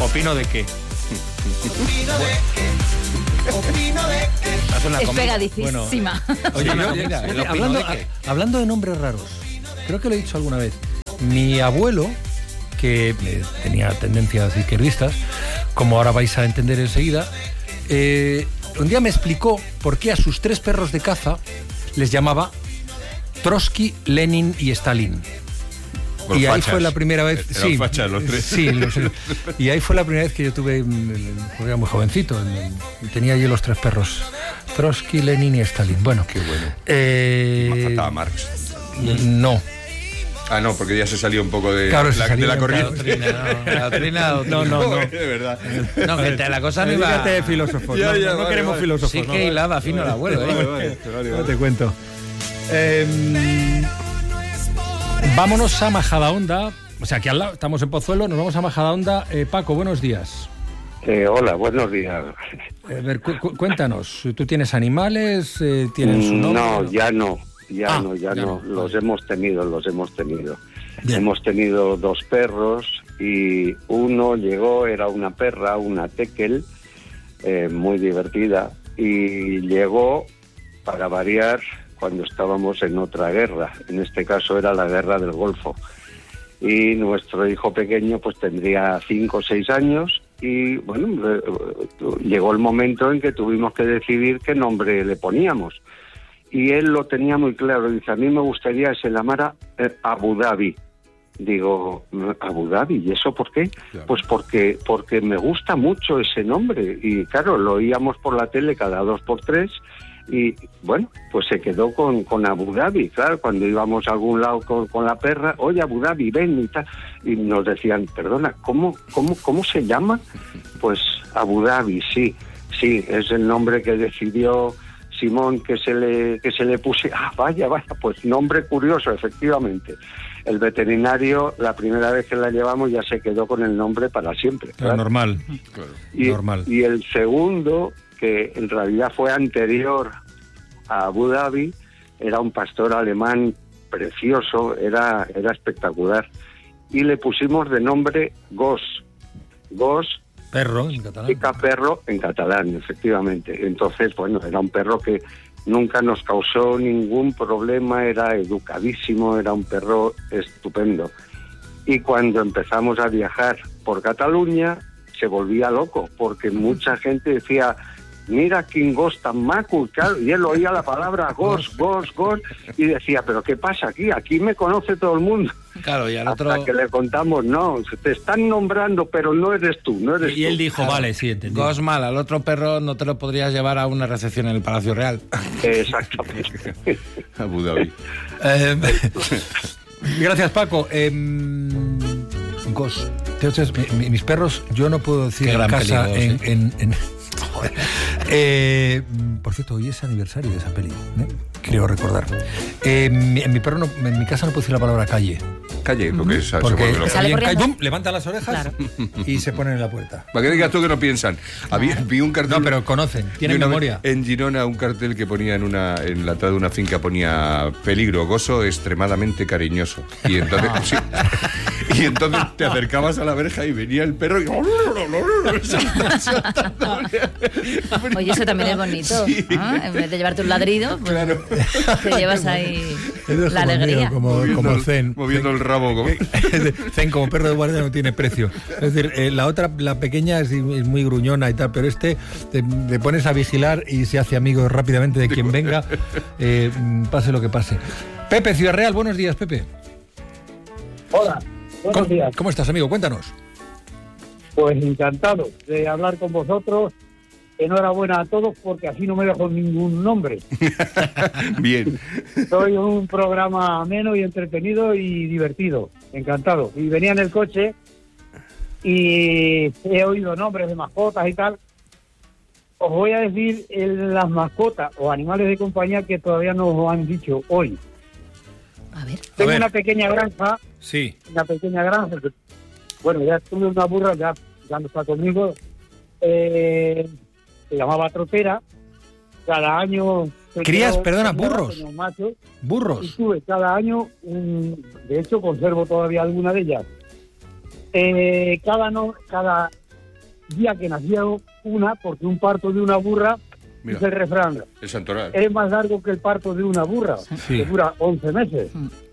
¿Opino de qué? Es pegadicísima. Bueno, oye, hablando de nombres raros, creo que lo he dicho alguna vez. Mi abuelo, que tenía tendencias izquierdistas, como ahora vais a entender enseguida, un día me explicó por qué a sus 3 perros de caza les llamaba Trotsky, Lenin y Stalin. Por y ahí fachas. fue la primera vez. Eran Sí, fachas los 3. Sí, lo sé. Y ahí fue la primera vez que yo tuve, porque era muy jovencito, y tenía yo los 3 perros: Trotsky, Lenin y Stalin. Bueno, qué bueno. Faltaba Marx. No. Ah, no, porque ya se salió un poco de, claro, de la corriente. La doctrina. No. De verdad. No, que la cosa no iba... Fíjate de filósofos. Ya, no vale, queremos vale. filósofos. Sí que hilaba fino el abuelo. Vale. No te cuento. Vámonos a Majadahonda. O sea, aquí al lado, estamos en Pozuelo, nos vamos a Majadahonda. Paco, buenos días. Hola, buenos días. A ver, cuéntanos. ¿Tú tienes animales? ¿Tienen su nombre? No, ya no. Ya ya no. no. Los hemos tenido. Bien. Hemos tenido 2 perros y uno llegó, era una perra, una tekel, muy divertida, y llegó, para variar, cuando estábamos en otra guerra. En este caso era la guerra del Golfo. Y nuestro hijo pequeño pues tendría 5 o 6 años y bueno, llegó el momento en que tuvimos que decidir qué nombre le poníamos. Y él lo tenía muy claro, dice, a mí me gustaría que se llamara Abu Dhabi. Digo, Abu Dhabi, ¿y eso por qué? Claro. Pues porque me gusta mucho ese nombre. Y claro, lo oíamos por la tele cada 2 por 3 y bueno, pues se quedó con Abu Dhabi. Claro, cuando íbamos a algún lado con la perra, oye, Abu Dhabi, ven y tal. Y nos decían, perdona, ¿cómo se llama? Pues Abu Dhabi, sí, es el nombre que decidió Simón que se le puse. Vaya, pues nombre curioso, efectivamente. El veterinario, la primera vez que la llevamos, ya se quedó con el nombre para siempre. Claro. Normal. Normal. Y el segundo, que en realidad fue anterior a Abu Dhabi, era un pastor alemán precioso, era espectacular. Y le pusimos de nombre Gos. Gos, perro en catalán. significa perro en catalán, efectivamente. Entonces, bueno, era un perro que nunca nos causó ningún problema, era educadísimo, era un perro estupendo. Y cuando empezamos a viajar por Cataluña, se volvía loco, porque mucha gente decía, mira quin gos tan maco, y él oía la palabra gos, y decía, pero ¿qué pasa aquí? Aquí me conoce todo el mundo. Claro, y al Hasta otro... que le contamos, no, te están nombrando, pero no eres tú, Y él dijo, vale, sí, entendí. Gosmal, al otro perro no te lo podrías llevar a una recepción en el Palacio Real. Exactamente. Abu Dhabi. Gracias, Paco. Gos. Entonces, mis perros, yo no puedo decir Qué en gran casa, peligro, joder. Por cierto, hoy es aniversario de esa peli, creo recordar. En mi casa no puedo decir la palabra calle. Calle, porque Porque se alguien ¡pum!, levanta las orejas y se ponen en la puerta. Para que digas tú que no piensan. Vi un cartel. No, pero conocen, tienen memoria. En Girona, un cartel que ponía en la entrada de una finca ponía peligro, gozo extremadamente cariñoso. Y entonces, y entonces te acercabas a la verja y venía el perro y... Oye, eso también es bonito. Sí. En vez de llevarte un ladrido, pues Claro. te llevas ahí Eso es la alegría. Como Zen. Moviendo el rabo. Zen, como perro de guardia, no tiene precio. Es decir, la pequeña es muy gruñona y tal, pero te pones a vigilar y se hace amigo rápidamente de quien venga, pase lo que pase. Pepe, Ciudad Real, buenos días, Pepe. Hola, buenos días. ¿Cómo estás, amigo? Cuéntanos. Pues encantado de hablar con vosotros. Enhorabuena a todos porque así no me dejo ningún nombre. Bien. Soy un programa ameno y entretenido y divertido. Encantado. Y venía en el coche y he oído nombres de mascotas y tal. Os voy a decir las mascotas o animales de compañía que todavía nos han dicho hoy. A ver. Tengo una pequeña granja. Sí. Una pequeña granja. Bueno, ya tuve una burra, ya no está conmigo. Se llamaba Trotera. Cada año... ¿Crías, perdona, burros? Machos, ¿Burros? y tuve cada año, de hecho conservo todavía alguna de ellas. Cada día que nació una, porque un parto de una burra, Mira, dice el refrán, el santoral. es más largo que el parto de una burra, Sí. que dura 11 meses.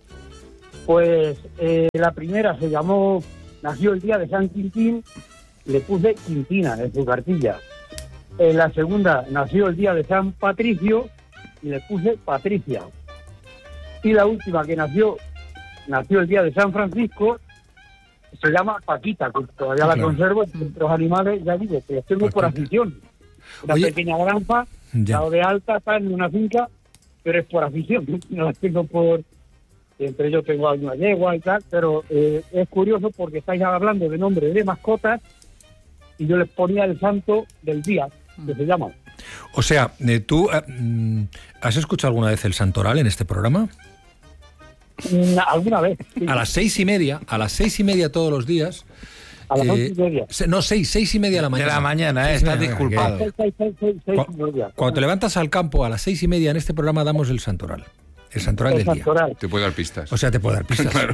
Pues la primera nació el día de San Quintín, le puse Quintina en su cartilla. La segunda nació el día de San Patricio y le puse Patricia. Y la última que nació el día de San Francisco, se llama Paquita, que todavía la conservo entre los animales, ya digo, que los tengo por afición. Una pequeña granja, dado de alta, está en una finca, pero es por afición, no las tengo por... Entre ellos tengo una yegua y tal, pero es curioso porque estáis hablando de nombres de mascotas y yo les ponía el santo del día, que se llama. O sea, ¿tú has escuchado alguna vez el santoral en este programa? Alguna vez. Sí. A las 6:30 todos los días. A las 11:30. No, 6:30 de la mañana. De la mañana, estás disculpado. 6:30. Cuando te levantas al campo a las 6:30 en este programa damos el santoral. El santoral del día. Te puede dar pistas. O sea, te puede dar pistas. Claro.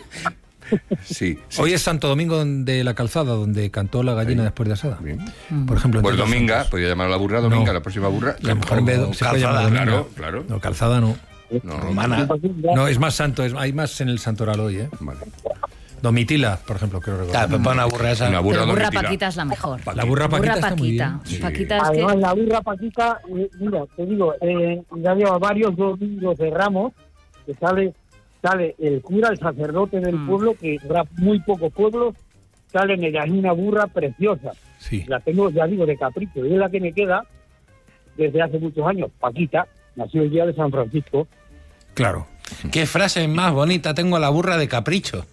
Sí. Hoy es Santo Domingo de la Calzada, donde cantó la gallina después de asada. Bien. Por ejemplo. Pues entre Dominga, santos. podría llamar a la burra Dominga, No. la próxima burra. A lo mejor en vez de se puede llamar Calzada, Dominga. claro. No, Calzada no. No, Romana. No, es más santo, hay más en el santoral hoy, ¿eh? Vale. Domitila, por ejemplo, creo recordar. Claro, pero una burra esa. Una burra Pero burra Domitila. Paquita es la mejor. La burra Paquita está muy Paquita. bien. Sí. Paquita es Además, que... la burra Paquita, mira, te digo, ya lleva varios domingos de Ramos, que sale el cura, el sacerdote del pueblo, que habrá muy pocos pueblos, sale en ella, es una burra preciosa. Sí. La tengo, ya digo, de capricho, y es la que me queda desde hace muchos años. Paquita nació el día de San Francisco. Claro. Qué frase más bonita, tengo la burra de capricho.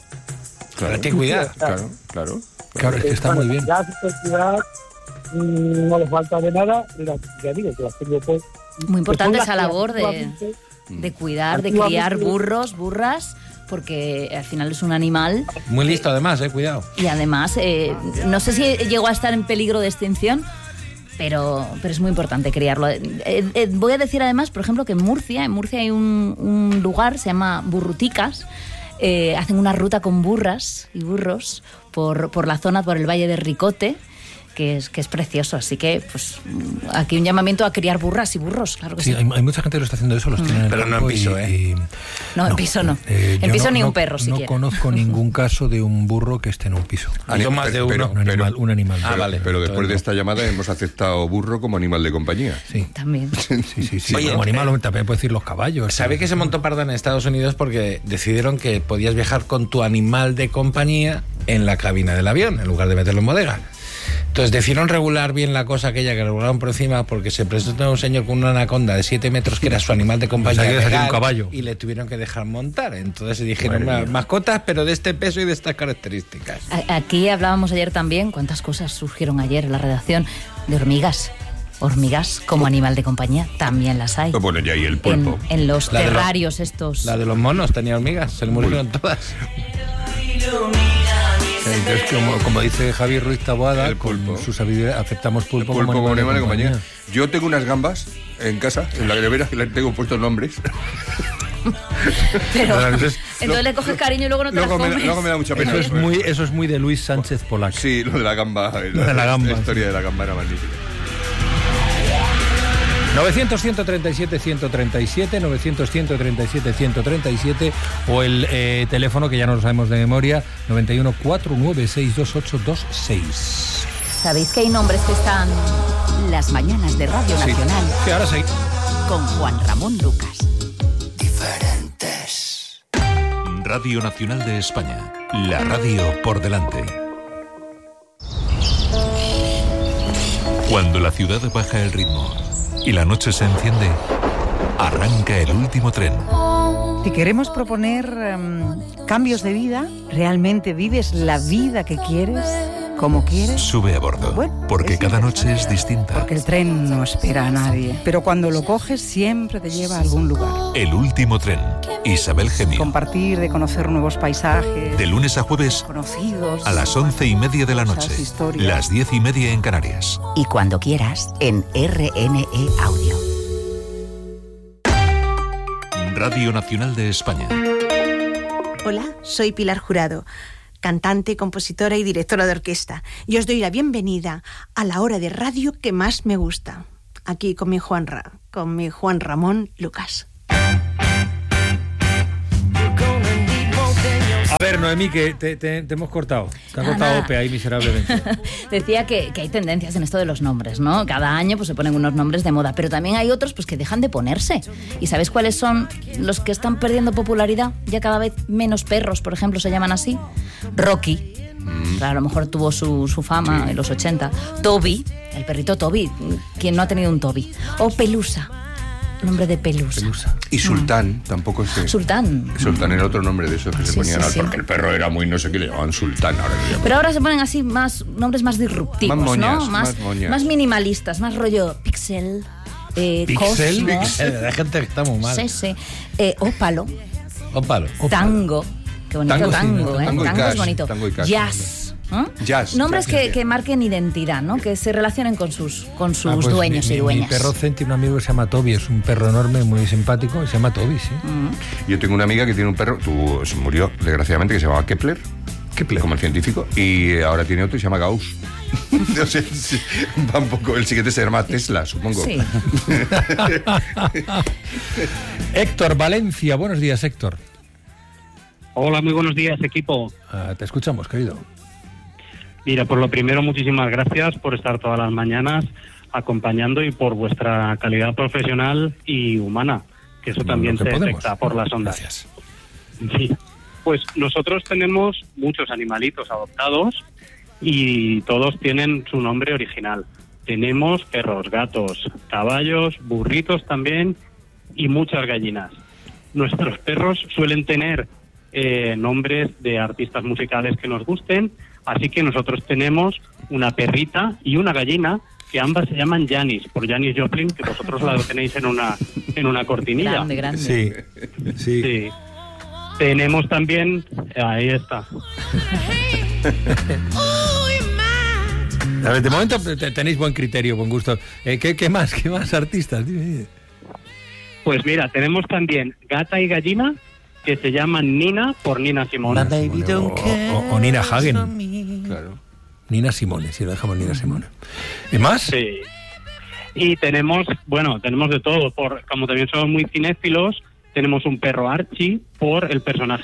Claro. Ten cuidado. Claro. Claro, es que está muy bien. Ya ciudad no le falta de nada, ya digo, que las tengo pues... Muy importante que son esa las labor que actualmente- de cuidar, de Actualmente- criar burras, porque al final es un animal Muy listo además, cuidado. y además, no sé si llegó a estar en peligro de extinción, pero es muy importante criarlo. Voy a decir además, por ejemplo, que en Murcia hay un lugar, se llama Burruticas, hacen una ruta con burras y burros por la zona, por el Valle de Ricote, que es precioso. Así que, pues, aquí un llamamiento a criar burras y burros, claro que sí. Sí, hay mucha gente que lo está haciendo eso, los tienen en el Pero no en campo piso, No, en piso no. En yo piso ni un perro, No siquiera. conozco ningún caso de un burro que esté en un piso. Yo más de uno. Un animal. Ah, vale. Pero después Entonces de no. esta llamada hemos aceptado burro como animal de compañía. Sí. También. Sí. Oye, como animal también puedes decir los caballos. ¿Sabe que se montó parda en Estados Unidos porque decidieron que podías viajar con tu animal de compañía en la cabina del avión, en lugar de meterlo en bodega? Entonces decidieron regular bien la cosa aquella que regularon por encima, porque se presentó un señor con una anaconda de 7 metros que era su animal de compañía, O sea, que dejar legal, un caballo. y le tuvieron que dejar montar. Entonces se dijeron, Madre mía. mascotas, pero de este peso y de estas características. Aquí hablábamos ayer también, cuántas cosas surgieron ayer en la redacción, de hormigas. Hormigas como animal de compañía, también las hay. Bueno, ya hay el pulpo. En los La de los- terrarios estos. La de los monos tenía hormigas, se le murieron todas. Entonces, como dice Javier Ruiz Taboada, El pulpo. con su sabiduría aceptamos pulpo, Pulpo como animal de compañía. compañía. Yo tengo unas gambas en casa, en la nevera, que le tengo puestos nombres. Pero Entonces, entonces le coges cariño y luego no te las comes. luego me da mucha pena. Eso es muy de Luis Sánchez Polac. Sí, lo de la gamba. Lo de la gamba, La historia de la gamba era magnífica. 900-137-137, 900-137-137 o el teléfono que ya no lo sabemos de memoria, 91-496-2826. ¿Sabéis que hay nombres que están Las mañanas de Radio Nacional Sí, ahora sí. con Juan Ramón Lucas. Radio Nacional de España. La radio por delante. Cuando la ciudad baja el ritmo y la noche se enciende, arranca el último tren. Te queremos proponer cambios de vida. ¿Realmente vives la vida que quieres? ¿Cómo quieres? Sube a bordo, Bueno, porque es cada noche es interesante, distinta. Porque el tren no espera a nadie. Pero cuando lo coges siempre te lleva a algún lugar. El último tren. Isabel Gemio. Compartir, de conocer nuevos paisajes. De lunes a jueves Conocidos. a las 11:30 de la cosas, noche. historias. Las 10:30 en Canarias. Y cuando quieras, en RNE Audio. Radio Nacional de España. Hola, soy Pilar Jurado. cantante, compositora y directora de orquesta. Y os doy la bienvenida a la hora de radio que más me gusta. Aquí con mi Juan Ramón Lucas. A ver, Noemí, que te hemos cortado. Te ha cortado Ope ahí miserablemente. Decía que hay tendencias en esto de los nombres, ¿no? Cada año pues se ponen unos nombres de moda, pero también hay otros pues que dejan de ponerse. ¿Y sabes cuáles son los que están perdiendo popularidad? Ya cada vez menos perros, por ejemplo, se llaman así. Rocky. Claro, a lo mejor tuvo su fama en los 80. Toby, el perrito Toby. ¿Quién no ha tenido un Toby? O Pelusa. Nombre de Pelusa. Y Sultán, tampoco sé. Sultán era otro nombre de esos que se ponían porque el perro era muy no sé qué, le llamaban Sultán. Pero ahora se ponen así nombres más disruptivos, más moñas, ¿no? más más minimalistas, más rollo Pixel, ¿Pixel? Cosmos. Hay gente que está muy mal. Sí. Ópalo. Tango. Qué bonito tango, ¿eh? Tango es bonito. Tango y cash. Jazz. Jazz. Nombres que marquen identidad, ¿no? Que se relacionen con sus pues dueños y dueñas. Mi perro Zen tiene un amigo que se llama Toby, es un perro enorme, muy simpático, y se llama Toby, sí. Yo tengo una amiga que tiene un perro, se murió desgraciadamente, que se llamaba Kepler, como el científico, y ahora tiene otro y se llama Gauss. No sé, va un poco, el siguiente se llama Tesla, supongo. Sí. Héctor Valencia, buenos días, Héctor. Hola, muy buenos días, equipo. Te escuchamos, querido. Mira, por lo primero, muchísimas gracias por estar todas las mañanas acompañando y por vuestra calidad profesional y humana, que eso también se detecta por las ondas. Gracias. Sí. Pues nosotros tenemos muchos animalitos adoptados y todos tienen su nombre original. Tenemos perros, gatos, caballos, burritos también y muchas gallinas. Nuestros perros suelen tener nombres de artistas musicales que nos gusten, así que nosotros tenemos una perrita y una gallina que ambas se llaman Janis, por Janis Joplin, que vosotros la tenéis en una cortinilla. Grande. Sí. Tenemos también, ahí está. A ver, de momento tenéis buen criterio, buen gusto. ¿Qué más artistas? Dime. Pues mira, tenemos también gata y gallina, que se llaman Nina por Nina Simone. O Nina Hagen. Claro. Nina Simone, si lo dejamos Nina Simone. ¿Y más? Sí. Y tenemos de todo. Como también somos muy cinéfilos, tenemos un perro Archie por el personaje